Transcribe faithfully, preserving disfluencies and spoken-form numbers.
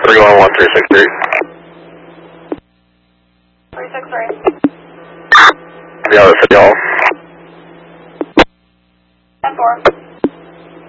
three one one three six three. three six three. Yeah, that's y'all. ten four.